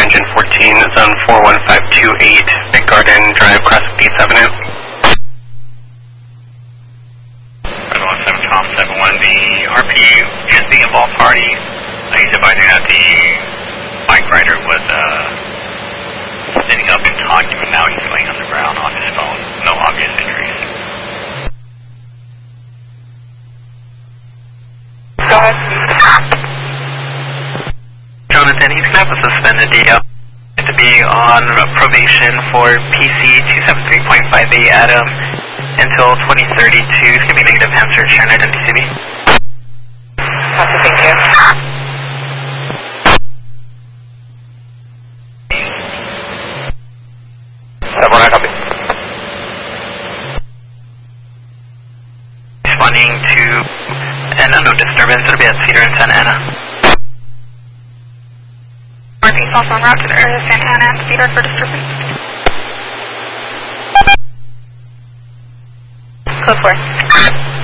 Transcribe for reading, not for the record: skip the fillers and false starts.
engine 14, zone 41528, Big Garden Drive, crossing 8th Avenue. 517 Tom 71, the RP is the involved party. He's advising that the bike rider was sitting up and talking, but now he's laying on the ground on his phone. No obvious injuries. Go ahead. Jonathan, he's going to have a suspended DL to be on probation for PC 273.58 Adam until 2032. It's going to be negative answer at Sharon Identity City. Copy, thank you. Copy. Responding to an unknown disturbance. It'll be at Cedar and Santa Ana. Northeast also en route to the area of Santa Ana and Cedar for disturbance. Code 4.